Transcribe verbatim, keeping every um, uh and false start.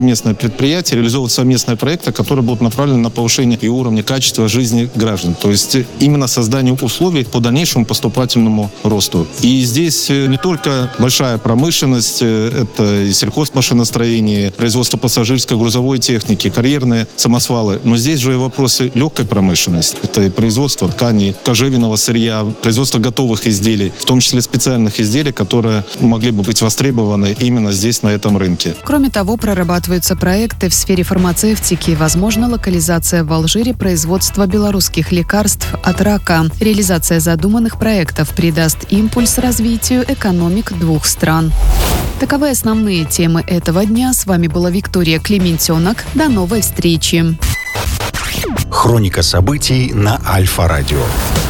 местное предприятие реализовывать совместные проекты, которые будут направлены на повышение и уровня качества жизни граждан. То есть именно создание условий по дальнейшему поступательному росту. И здесь не только большая промышленность, это и сельхозмашиностроение, производство пассажирской грузовой техники, карьерные самосвалы, но здесь же и вопросы легкой промышленности. Это и производство тканей, кожевенного сырья, производство готовых изделий, в том числе специальных изделий, которые могли бы быть востребованы именно здесь, на этом рынке. Кроме того, прорабатываются проекты в сфере фармацевтики, возможно, локализация в Алжире производства белорусских лекарств от рака. Реализация задуманных проектов придаст импульс развитию экономик двух стран. Таковы основные темы этого дня. С вами была Виктория Клементенок. До новой встречи. Хроника событий на Альфа-радио.